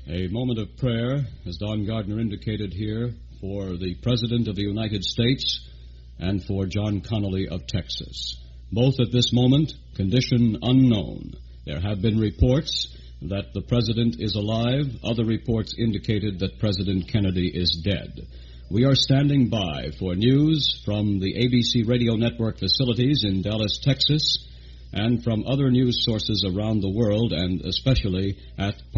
A moment of prayer, as Don Gardner indicated here, for the President of the United States and for John Connally of Texas. Both at this moment, condition unknown. There have been reports that the President is alive. Other reports indicated that President Kennedy is dead. We are standing by for news from the ABC Radio Network facilities in Dallas, Texas, and from other news sources around the world, and especially at